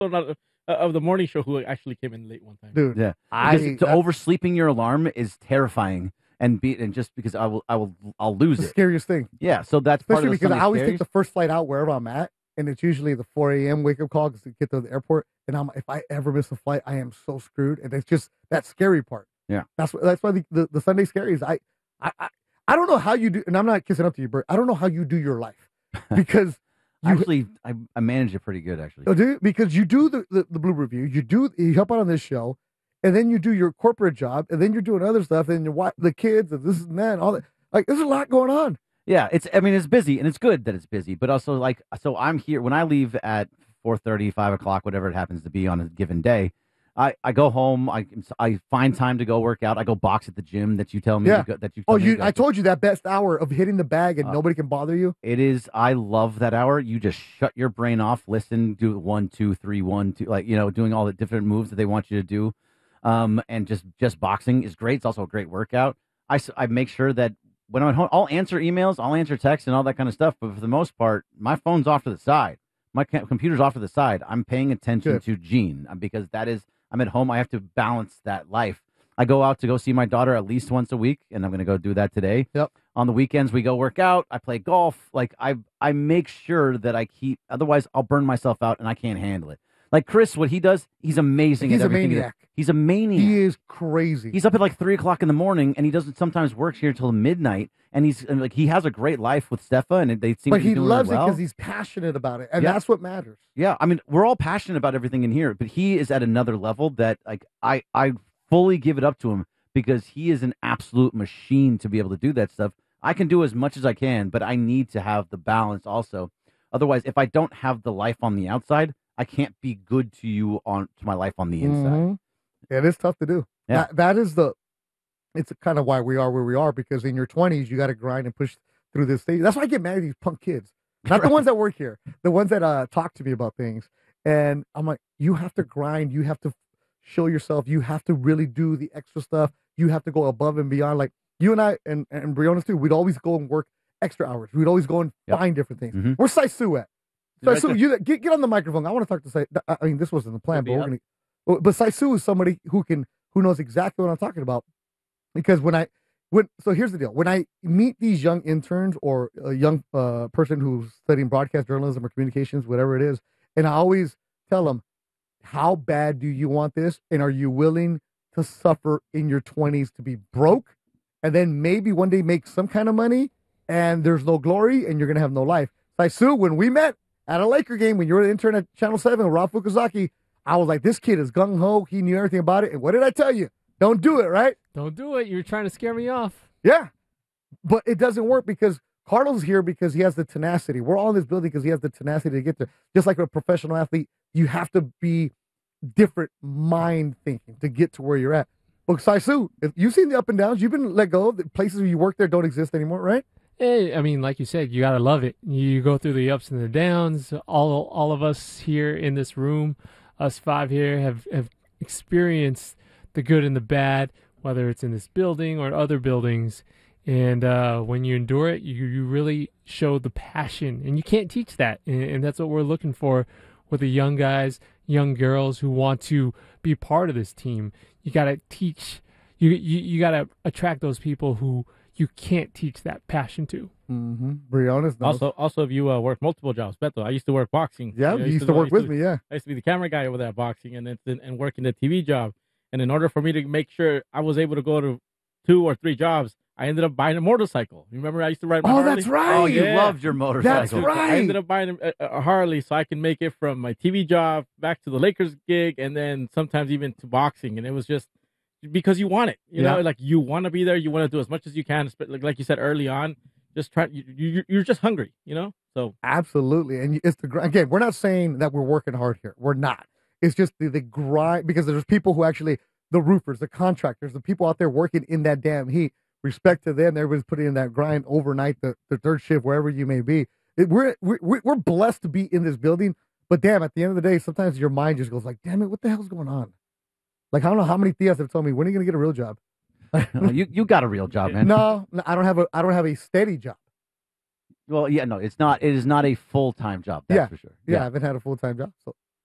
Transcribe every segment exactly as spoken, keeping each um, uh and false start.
not uh, of the morning show who actually came in late one time. Dude, Yeah, I because to that- oversleeping your alarm is terrifying, and be and just because I will I will I'll lose the it. scariest thing. Yeah, so that's part Especially of the because I Sunday always scaries. take the first flight out wherever I'm at, and it's usually the four a.m. wake up call to get to the airport. And I'm if I ever miss a flight, I am so screwed. And it's just that scary part. Yeah. That's wh- that's why the, the, the Sunday scaries. I, I I I don't know how you do, and I'm not kissing up to you, Bert. I don't know how you do your life because you Actually, I, I manage it pretty good. Actually, Oh, do you? Because you do the, the, the Blue Review, you do you help out on this show, and then you do your corporate job, and then you're doing other stuff, and your wife, the kids, and this and that, and all that. Like, there's a lot going on. yeah, it's I mean it's busy, and it's good that it's busy, but also like so I'm here when I leave at four thirty, five o'clock, whatever it happens to be on a given day. I, I go home. I I find time to go work out. I go box at the gym that you tell me Yeah. to go, that you. Oh, Tell me you! to go I to. told you that best hour of hitting the bag and Uh, nobody can bother you. It is. I love that hour. You just shut your brain off, listen, do one, two, three, one, two, like you know, doing all the different moves that they want you to do, um, and just just boxing is great. It's also a great workout. I, s- I make sure that when I'm at home, I'll answer emails, I'll answer texts, and all that kind of stuff. But for the most part, my phone's off to the side. My ca- computer's off to the side. I'm paying attention Good. to Gene uh, because that is. I'm at home. I have to balance that life. I go out to go see my daughter at least once a week, and I'm going to go do that today. Yep. On the weekends, we go work out. I play golf. Like I, I make sure that I keep. Otherwise, I'll burn myself out, and I can't handle it. Like Chris, what he does, he's amazing. He's at a everything he does. maniac. He's a maniac. He is crazy. He's up at like three o'clock in the morning, and he doesn't sometimes works here till midnight. And he's and, like he has a great life with Stefa, and they seem but to be he doing loves really it well. because he's passionate about it, and Yeah. that's what matters. Yeah, I mean, we're all passionate about everything in here, but he is at another level that like I I fully give it up to him because he is an absolute machine to be able to do that stuff. I can do as much as I can, but I need to have the balance also. Otherwise, if I don't have the life on the outside, I can't be good to you on to my life on the inside. Mhm. It is tough to do. Yeah. That, that is the. It's kind of why we are where we are because in your twenties you got to grind and push through this stage. That's why I get mad at these punk kids, not the ones that work here, the ones that uh talk to me about things. And I'm like, you have to grind. You have to show yourself. You have to really do the extra stuff. You have to go above and beyond. Like you and I and and Briones too. We'd always go and work extra hours. We'd always go and Yep. find different things. Mhm. Where's Saisu at? Right Saisu, there. you get get on the microphone. I want to talk to Sai. I I mean, this wasn't the plan, but Maybe we're up. gonna. But but Saisu is somebody who can who knows exactly what I'm talking about because when I when so here's the deal when I meet these young interns or a young uh, person who's studying broadcast journalism or communications, whatever it is, and I always tell them, how bad do you want this, and are you willing to suffer in your twenties to be broke, and then maybe one day make some kind of money, and there's no glory, and you're gonna have no life. Saisu, when we met at a Laker game when you were an intern at Channel Seven with Rob Fukuzaki, I was like, this kid is gung ho. He knew everything about it. And what did I tell you? Don't do it, right? Don't do it. You're trying to scare me off. Yeah. But it doesn't work because Carlos here because he has the tenacity. We're all in this building because he has the tenacity to get there. Just like a professional athlete, you have to be different mind thinking to get to where you're at. But Saisu, if you've seen the up and downs, you've been let go. The places where you work there don't exist anymore, right? Hey, I mean, like you said, you gotta love it. You go through the ups and the downs. All all of us here in this room, us five here, have have experienced the good and the bad, whether it's in this building or other buildings. And uh, when you endure it, you you really show the passion, and you can't teach that. And, and that's what we're looking for with the young guys, young girls who want to be part of this team. You gotta teach. You you you gotta attract those people who you can't teach that passion to. Mm-hmm. Briones knows. Also, also, if you uh, work multiple jobs, Beto, I used to work boxing. yeah, You know, I you used to I work with me, yeah. I used to be the camera guy over there at boxing, and then and working the T V job. And in order for me to make sure I was able to go to two or three jobs, I ended up buying a motorcycle. You remember I used to ride my Oh, Harley? that's right. Oh, you Yeah. loved your motorcycle. That's right. I ended up buying a, a Harley so I can make it from my T V job back to the Lakers gig, and then sometimes even to boxing. And it was just because you want it, you know, Yeah. like you want to be there, you want to do as much as you can. But like, like you said early on, just try. You, you you're just hungry, you know. So Absolutely. And it's the grind. Again, we're not saying that we're working hard here. We're not. It's just the, the grind because there's people who actually, the roofers, the contractors, the people out there working in that damn heat. Respect to them. Everybody's putting in that grind overnight, the, the third shift, wherever you may be. It, we're, we're, we're blessed to be in this building. But damn, at the end of the day, sometimes your mind just goes like, damn it, what the hell's going on? Like, I don't know how many tias have told me, when are you going to get a real job? No, you you got a real job, man. No, no, I don't have a, I don't have a steady job. Well, yeah, no, it's not. It is not a full time job. That's Yeah. for sure. Yeah, I haven't had a full-time job. So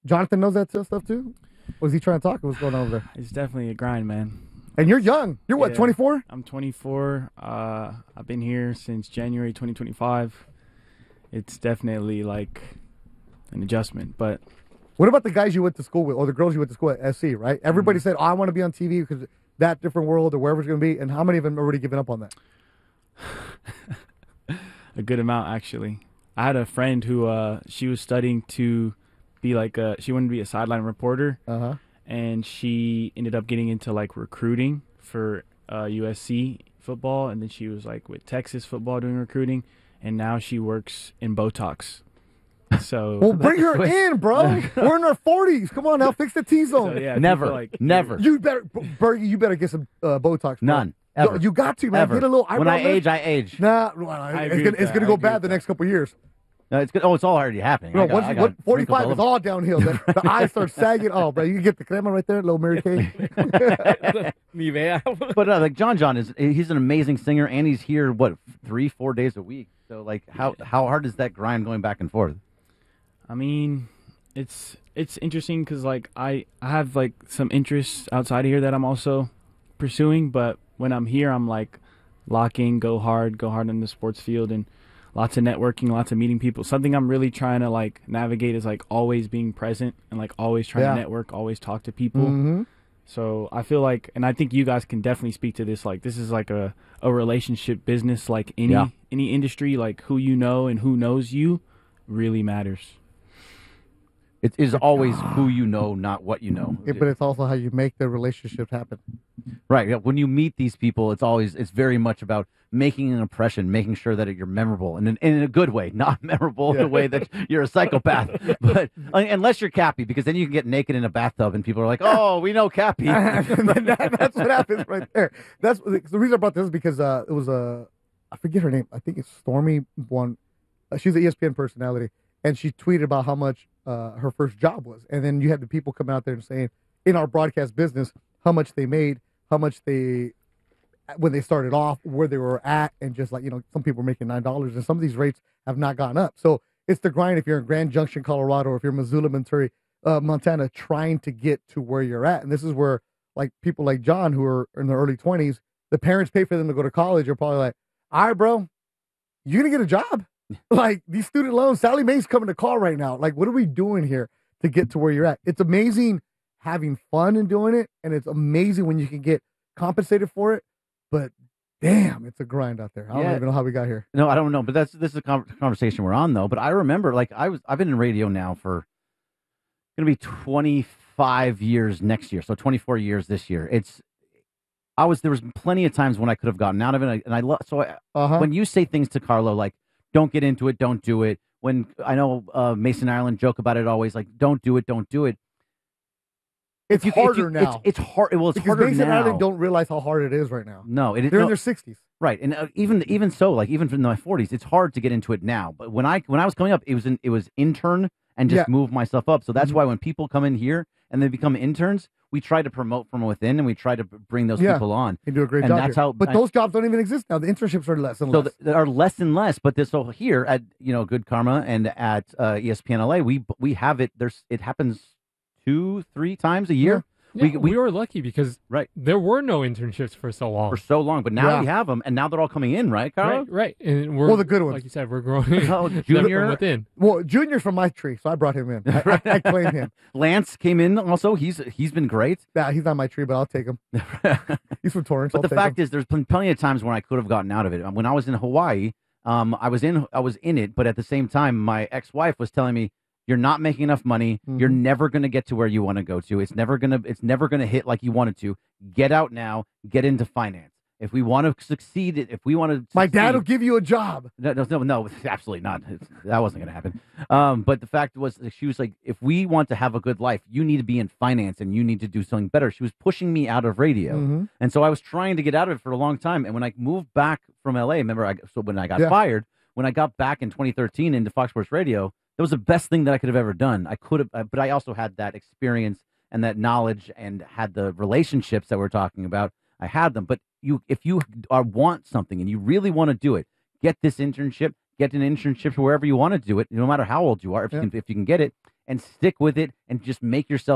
Jonathan knows that stuff too. Was he trying to talk? What's going on over there? It's definitely a grind, man. And you're young. You're what, Yeah. twenty-four? I'm twenty-four. Uh, I've been here since January twenty twenty-five. It's definitely like an adjustment, but What about the guys you went to school with, or the girls you went to school at S C? Right? Everybody Mm-hmm. said, "Oh, I want to be on T V because that different world or wherever it's going to be." And how many of them already given up on that? a good amount actually. I had a friend who uh, she was studying to be like a, she wanted to be a sideline reporter, Uh huh. and she ended up getting into like recruiting for uh, U S C football, and then she was like with Texas football doing recruiting, and now she works in Botox. So, Well, bring her Wait. in, bro. We're in our forties. Come on now, fix the T so zone. yeah, Never, people, like never. You better, Bergie. You better get some uh, Botox. Bro. None. Yo, Ever. you got to, man. Ever. Get a little eyebrow when I lift. age, I age. Nah, well, I it's agree gonna with it's that. gonna I go agree bad with the that. next couple of years. No, it's good. Oh, it's all already happening. No, I got, once I you, got what, forty-five wrinkles is all all downhill. The, the eyes start sagging. Oh, bro, you can get the crema right there, little Mary Kay. Nivea. But uh, like John John is he's an amazing singer, and he's here what three four days a week. So like how how hard is that grind going back and forth? I mean, it's it's interesting because like I I have like some interests outside of here that I'm also pursuing, but when I'm here, I'm like lock in, go hard, go hard in the sports field, and lots of networking, lots of meeting people. Something I'm really trying to like navigate is like always being present and like always trying Yeah. to network, always talk to people. Mm-hmm. So I feel like, and I think you guys can definitely speak to this. Like this is like a, a relationship business, like any Yeah. any industry. Like who you know and who knows you really matters. It is always who you know, not what you know. Yeah, but it's also how you make the relationships happen. Right. Yeah. When you meet these people, it's always it's very much about making an impression, making sure that you're memorable, and in, in a good way, not memorable in Yeah. a way that you're a psychopath. But uh, unless you're Cappy, because then you can get naked in a bathtub, and people are like, "Oh, we know Cappy." that, that's what happens right there. That's the reason I brought this is because uh, it was a I forget her name. I think it's Stormy one. Uh, she's an E S P N personality, and she tweeted about how much uh, her first job was, and then you had the people come out there and saying in our broadcast business how much they made, how much they when they started off, where they were at, and just like you know, some people were making nine dollars, and some of these rates have not gone up. So it's the grind if you're in Grand Junction, Colorado, or if you're in Missoula, Missouri, uh, Montana, trying to get to where you're at, and this is where like people like John who are in their early twenties, the parents pay for them to go to college. You're probably like, all right, bro, you gonna get a job? Like these student loans, Sally Mae's coming to call right now. Like, what are we doing here to get to where you're at? It's amazing having fun and doing it, and it's amazing when you can get compensated for it. But damn, it's a grind out there. I don't Yeah. even know how we got here. No, I don't know, but that's this is a con- conversation we're on though. But I remember, like, I was I've been in radio now for gonna be twenty-five years next year, so twenty-four years this year. It's I was there was plenty of times when I could have gotten out of it, and I, and I love so I, Uh-huh. when you say things to Carlo like don't get into it, don't do it. When I know uh, Mason Ireland joke about it always, like don't do it, don't do it. It's If you- if harder you- now. It's, it's hard. Well, it's because harder Mason now. Island don't realize how hard it is right now. no, it is They're no, in their sixties. right, and uh, even even so, like even in my forties, it's hard to get into it now. But when I when I was coming up, it was an, it was intern and just Yeah. move myself up. So that's Mhm. why when people come in here and they become interns, we try to promote from within and we try to b- bring those Yeah. people on. They do a great And job. that's here. how but I- those jobs don't even exist now. The internships are less and So less. th- there are less and less, but this so here at you know Good Karma and at uh, E S P N L A, we we have it. There's it happens two three times a year. Yeah, We- we, we- were lucky because Right. there were no internships for so long. For so long, but now Yeah. we have them, and now they're all coming in, right, Carlo? Right, right. And we're Well, the good ones. like you said, we're growing Oh, them Junior? from within. Well, Junior's from my tree, so I brought him in. I, I, I claim him. Lance came in also. He's he's been great. Nah, he's not my tree, but I'll take him. He's from Torrance. But I'll the take fact him. is, there's been plenty of times when I could have gotten out of it. When I was in Hawaii, um, I was in I was in it, but at the same time, my ex-wife was telling me, "You're not making enough money. You're Mhm. never going to get to where you want to go to. It's never gonna it's never gonna hit like you wanted to. Get out now. Get into finance. If we want to succeed, if we want to, My dad will give you a job. No, no, no, no, absolutely not. It's- that wasn't going to happen. Um, but the fact was, that she was like, if we want to have a good life, you need to be in finance and you need to do something better. She was pushing me out of radio. Mhm. And so I was trying to get out of it for a long time. And when I moved back from L A, remember, I, so when I got Yeah. fired, when I got back in twenty thirteen into Fox Sports Radio, that was the best thing that I could have ever done. I could have, uh, but I also had that experience and that knowledge and had the relationships that we're talking about. I had them. But you, if you are, want something and you really want to do it, get this internship, get an internship to wherever you want to do it, no matter how old you are, if Yeah. you can, if you can get it. and stick with it and just make yourself